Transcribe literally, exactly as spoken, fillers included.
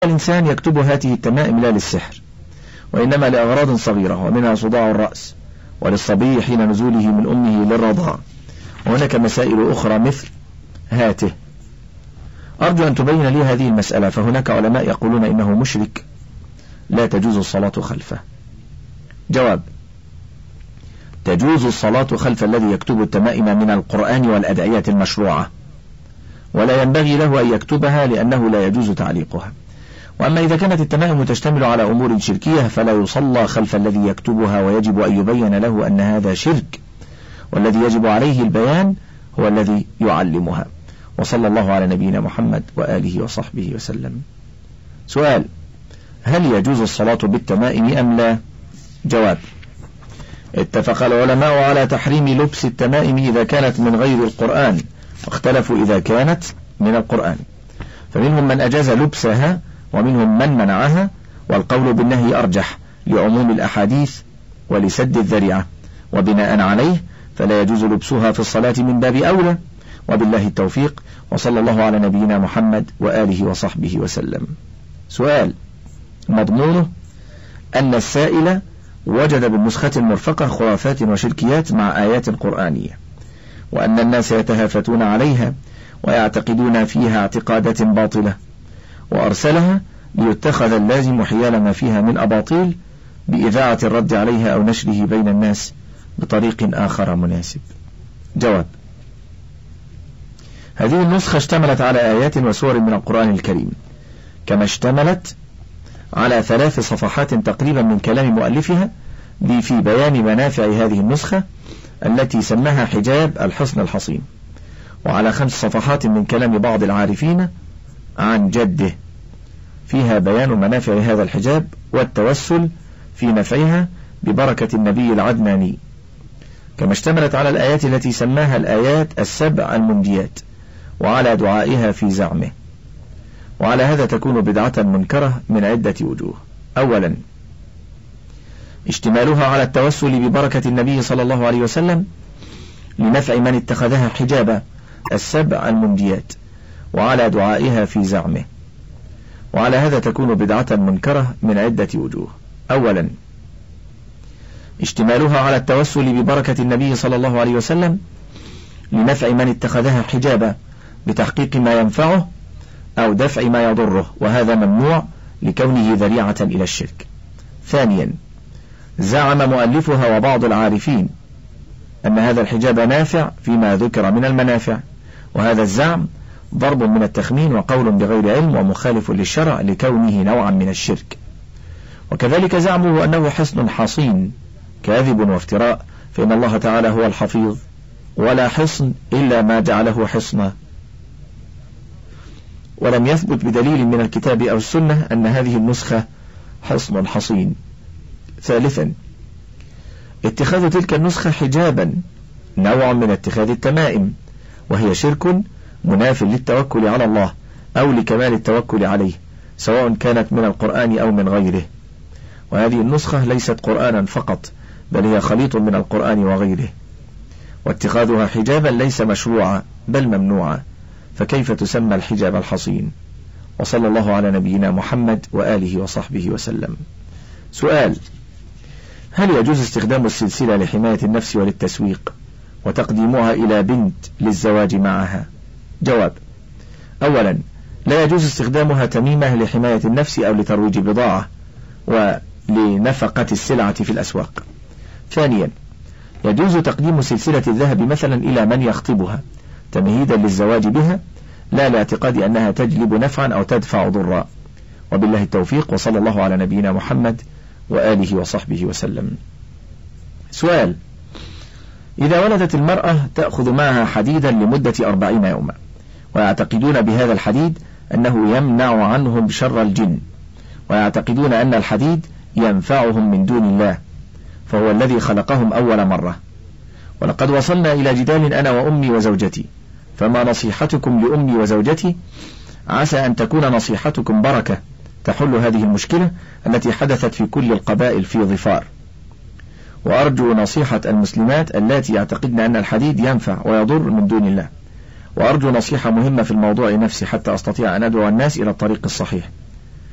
الإنسان يكتب هذه التمائم لا للسحر، وإنما لأغراض صغيرة، ومنها صداع الرأس، وللصبي حين نزوله من أمه للرضاع. وهناك مسائل أخرى مثل هاته. أرجو أن تبين لي هذه المسألة، فهناك علماء يقولون إنه مشرك لا تجوز الصلاة خلفه. جواب: تجوز الصلاة خلف الذي يكتب التمائم من القرآن والأدعية المشروعة، ولا ينبغي له أن يكتبها لأنه لا يجوز تعليقها. وأما إذا كانت التمائم تشتمل على أمور شركية فلا يصلى خلف الذي يكتبها، ويجب أن يبين له أن هذا شرك، والذي يجب عليه البيان هو الذي يعلمها. وصلى الله على نبينا محمد وآله وصحبه وسلم. سؤال: هل يجوز الصلاة بالتمائم أم لا؟ جواب: اتفق العلماء على تحريم لبس التمائم إذا كانت من غير القرآن، واختلفوا إذا كانت من القرآن، فمنهم من أجاز لبسها ومنهم من منعها، والقول بالنهي أرجح لعموم الأحاديث ولسد الذريعة، وبناء عليه فلا يجوز لبسها في الصلاة من باب أولى. وبالله التوفيق، وصلى الله على نبينا محمد وآله وصحبه وسلم. سؤال: مضمونه أن السائل وجد بالنسخة المرفقة خرافات وشركيات مع آيات قرآنية، وأن الناس يتهافتون عليها ويعتقدون فيها اعتقادات باطلة، وأرسلها ليتخذ اللازم حيال ما فيها من أباطيل بإذاعة الرد عليها أو نشره بين الناس بطريق آخر مناسب. جواب: هذه النسخة اشتملت على آيات وسور من القرآن الكريم، كما اشتملت على ثلاث صفحات تقريبا من كلام مؤلفها في بيان منافع هذه النسخة التي سماها حجاب الحصن الحصين، وعلى خمس صفحات من كلام بعض العارفين عن جده فيها بيان منافع هذا الحجاب والتوسل في نفعها ببركة النبي العدناني، كما اشتملت على الآيات التي سماها الآيات السبع المنجيات، وعلى دعائها في زعمه. وعلى هذا تكون بدعة منكرة من عدة وجوه. أولا: اشتمالها على التوسل ببركة النبي صلى الله عليه وسلم لنفع من اتخذها حجابا السبع المنجيات، وعلى دعائها في زعمه. وعلى هذا تكون بدعة منكرة من عدة وجوه. أولا: اشتمالها على التوسل ببركة النبي صلى الله عليه وسلم لنفع من اتخذها حجابا بتحقيق ما ينفعه أو دفع ما يضره، وهذا ممنوع لكونه ذريعة إلى الشرك. ثانيا: زعم مؤلفها وبعض العارفين أن هذا الحجاب نافع فيما ذكر من المنافع، وهذا الزعم ضرب من التخمين وقول بغير علم ومخالف للشرع لكونه نوعا من الشرك. وكذلك زعمه أنه حصن حصين كاذب وافتراء، فإن الله تعالى هو الحفيظ، ولا حصن إلا ما جعله حصنا، ولم يثبت بدليل من الكتاب أو السنة أن هذه النسخة حصن حصين. ثالثا: اتخاذ تلك النسخة حجابا نوع من اتخاذ التمائم، وهي شرك مناف للتوكل على الله أو لكمال التوكل عليه، سواء كانت من القرآن أو من غيره. وهذه النسخة ليست قرآنا فقط، بل هي خليط من القرآن وغيره، واتخاذها حجابا ليس مشروعا بل ممنوعا، فكيف تسمى الحجاب الحصين؟ وصلى الله على نبينا محمد وآله وصحبه وسلم. سؤال: هل يجوز استخدام السلسلة لحماية النفس وللتسويق، وتقديمها إلى بنت للزواج معها؟ جواب: أولا: لا يجوز استخدامها تميمة لحماية النفس أو لترويج بضاعة ولنفقة السلعة في الأسواق. ثانيا: يجوز تقديم سلسلة الذهب مثلا إلى من يخطبها تمهيدا للزواج بها، لا لاعتقاد أنها تجلب نفعا أو تدفع ضرا. وبالله التوفيق، وصلى الله على نبينا محمد وآله وصحبه وسلم. سؤال: إذا ولدت المرأة تأخذ معها حديدا لمدة أربعين يوما، ويعتقدون بهذا الحديد أنه يمنع عنهم شر الجن، ويعتقدون أن الحديد ينفعهم من دون الله، فهو الذي خلقهم أول مرة. ولقد وصلنا إلى جدال أنا وأمي وزوجتي، فما نصيحتكم لأمي وزوجتي؟ عسى أن تكون نصيحتكم بركة تحل هذه المشكلة التي حدثت في كل القبائل في ظفار. وأرجو نصيحة المسلمات اللاتي يعتقدن أن الحديد ينفع ويضر من دون الله، وأرجو نصيحة مهمة في الموضوع نفسه حتى أستطيع أن أدعو الناس إلى الطريق الصحيح.